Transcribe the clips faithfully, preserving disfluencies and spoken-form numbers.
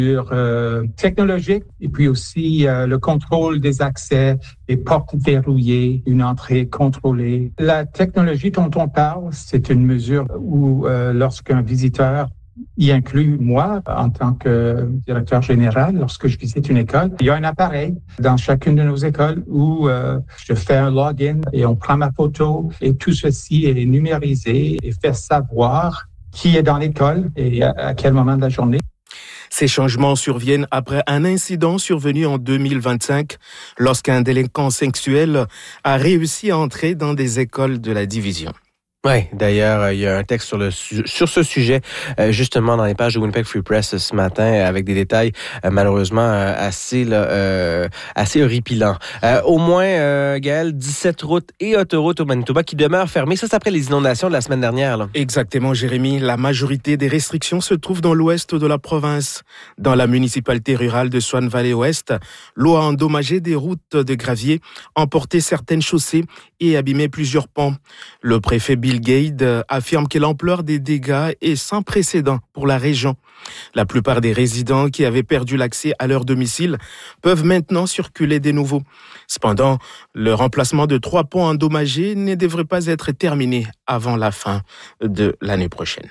mesures euh, technologiques et puis aussi euh, le contrôle des accès, les portes verrouillées, une entrée contrôlée. La technologie dont on parle, c'est une mesure où euh, lorsqu'un visiteur y inclut moi en tant que directeur général, lorsque je visite une école, il y a un appareil dans chacune de nos écoles où euh, je fais un login et on prend ma photo et tout ceci est numérisé et fait savoir qui est dans l'école et à, à quel moment de la journée. Ces changements surviennent après un incident survenu en deux mille vingt-cinq lorsqu'un délinquant sexuel a réussi à entrer dans des écoles de la division. Oui, d'ailleurs, il y a un texte sur le sur ce sujet, euh, justement dans les pages de Winnipeg Free Press ce matin, avec des détails euh, malheureusement euh, assez là, euh, assez horripilants. Euh, au moins, euh, Gaël, dix-sept routes et autoroutes au Manitoba qui demeurent fermées. Ça, c'est après les inondations de la semaine dernière. Là. Exactement, Jérémy. La majorité des restrictions se trouvent dans l'ouest de la province. Dans la municipalité rurale de Swan Valley-Ouest, l'eau a endommagé des routes de gravier, emporté certaines chaussées et abîmé plusieurs ponts. Le préfet Bill Gade affirme que l'ampleur des dégâts est sans précédent pour la région. La plupart des résidents qui avaient perdu l'accès à leur domicile peuvent maintenant circuler de nouveau. Cependant, le remplacement de trois ponts endommagés ne devrait pas être terminé avant la fin de l'année prochaine.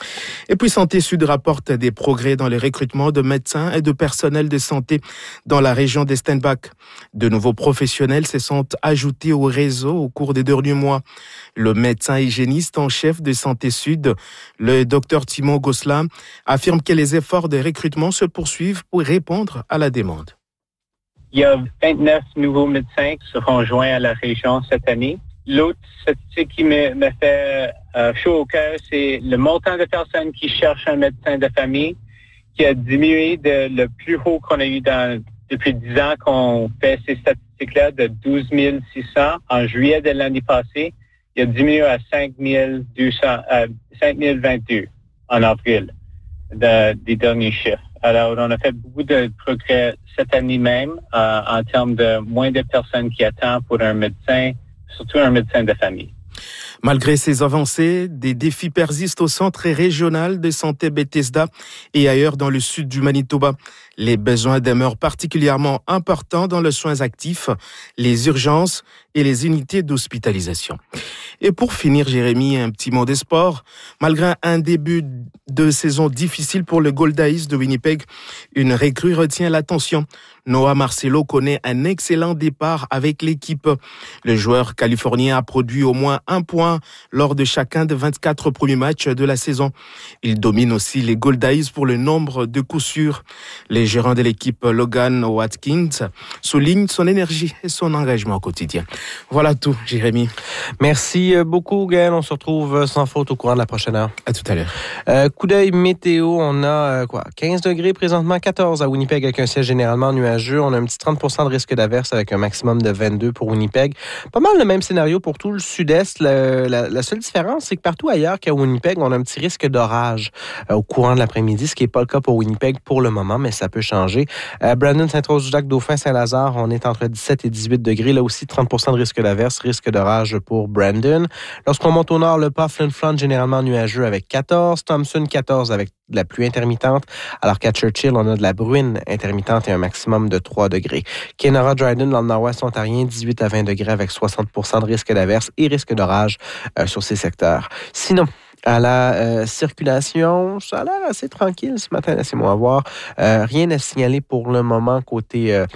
Et puis Santé Sud rapporte des progrès dans le recrutement de médecins et de personnel de santé dans la région d'Estenbach. De nouveaux professionnels se sont ajoutés au réseau au cours des derniers mois. Le médecin hygiéniste en chef de Santé Sud, le docteur Timon Gosselin, affirme que les efforts de recrutement se poursuivent pour répondre à la demande. Il y a vingt-neuf nouveaux médecins qui seront joints à la région cette année. L'autre statistique qui me, me fait euh, chaud au cœur, c'est le montant de personnes qui cherchent un médecin de famille qui a diminué de le plus haut qu'on a eu dans, depuis dix ans qu'on fait ces statistiques-là, de douze mille six cents en juillet de l'année passée. Il a diminué à cinq mille deux cents, euh, cinq mille vingt-deux en avril de, des derniers chiffres. Alors, on a fait beaucoup de progrès cette année même euh, en termes de moins de personnes qui attendent pour un médecin, surtout un médecin de famille. Malgré ces avancées, des défis persistent au centre régional de santé Bethesda et ailleurs dans le sud du Manitoba. Les besoins demeurent particulièrement importants dans les soins actifs, les urgences et les unités d'hospitalisation. Et pour finir, Jérémy, un petit mot des sports. Malgré un début de saison difficile pour le Goldaïs de Winnipeg, une recrue retient l'attention. Noah Marcelo connaît un excellent départ avec l'équipe. Le joueur californien a produit au moins un point lors de chacun des vingt-quatre premiers matchs de la saison. Il domine aussi les Goldaïs pour le nombre de coups sûrs. Les gérants de l'équipe, Logan Watkins, soulignent son énergie et son engagement au quotidien. Voilà tout, Jérémy. Merci beaucoup, Gaël. On se retrouve sans faute au courant de la prochaine heure. À tout à l'heure. Euh, coup d'œil météo, on a euh, quoi, quinze degrés présentement, quatorze à Winnipeg avec un ciel généralement nuageux. On a un petit trente pour cent de risque d'averse avec un maximum de vingt-deux pour Winnipeg. Pas mal le même scénario pour tout le sud-est. Le, la, la seule différence, c'est que partout ailleurs qu'à Winnipeg, on a un petit risque d'orage euh, au courant de l'après-midi, ce qui n'est pas le cas pour Winnipeg pour le moment, mais ça peut changer. Euh, Brandon, Sainte-Rose-du-Lac, Dauphin, Saint-Lazare, on est entre dix-sept et dix-huit degrés. Là aussi, trente pour cent de risque d'averse, risque d'orage pour Brandon. Lorsqu'on monte au nord, le pas Flin Flon généralement nuageux avec quatorze. Thompson, quatorze avec de la pluie intermittente. Alors qu'à Churchill, on a de la bruine intermittente et un maximum de trois degrés. Kenora, Dryden, dans le nord-ouest ontarien, dix-huit à vingt degrés avec soixante pour cent de risque d'averse et risque d'orage euh, sur ces secteurs. Sinon, à la euh, circulation, ça a l'air assez tranquille ce matin, laissez-moi voir. Euh, rien à signaler pour le moment côté... Euh,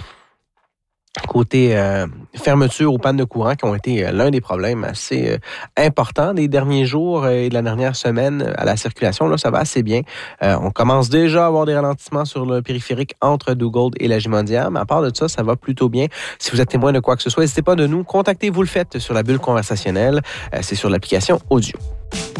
Côté euh, fermeture ou panne de courant qui ont été euh, l'un des problèmes assez euh, importants des derniers jours euh, et de la dernière semaine euh, à la circulation. Là, ça va assez bien. Euh, on commence déjà à avoir des ralentissements sur le périphérique entre Dugald et la Gimondière, mais à part de ça, ça va plutôt bien. Si vous êtes témoin de quoi que ce soit, n'hésitez pas de nous contacter. Vous le faites sur la bulle conversationnelle. Euh, c'est sur l'application Audio.